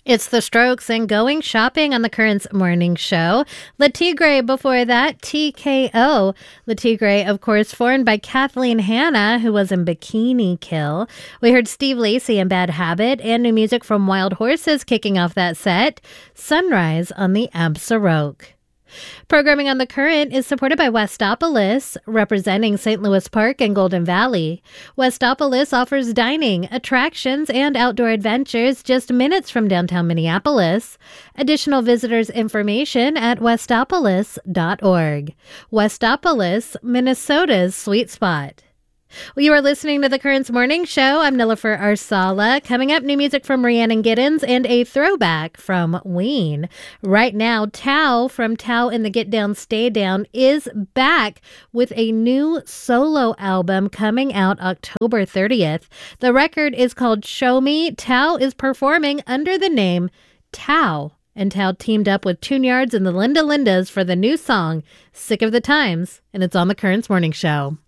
It's The Strokes and Going Shopping on the Currents Morning Show. Le Tigre before that, TKO. Le Tigre, of course, formed by Kathleen Hanna, who was in Bikini Kill. We heard Steve Lacy and Bad Habit, and new music from Wild Horses kicking off that set, Sunrise on the Absaroke. Programming on The Current is supported by Westopolis, representing St. Louis Park and Golden Valley. Westopolis offers dining, attractions, and outdoor adventures just minutes from downtown Minneapolis. Additional visitors information at westopolis.org. Westopolis, Minnesota's sweet spot. Well, you are listening to The Currents Morning Show. I'm Nilofer Arsala. Coming up, new music from Rhiannon Giddens and a throwback from Ween. Right now, Tao from Tao and the Get Down, Stay Down is back with a new solo album coming out October 30th. The record is called Show Me. Tao is performing under the name Tao. And Tao teamed up with Tune-Yards and the Linda Lindas for the new song, Sick of the Times, and it's on The Currents Morning Show.